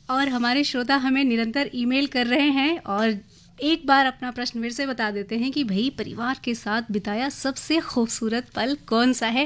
और हमारे श्रोता हमें निरंतर ईमेल कर रहे हैं और एक बार अपना प्रश्न फिर से बता देते हैं कि भाई परिवार के साथ बिताया सबसे खूबसूरत पल कौन सा है।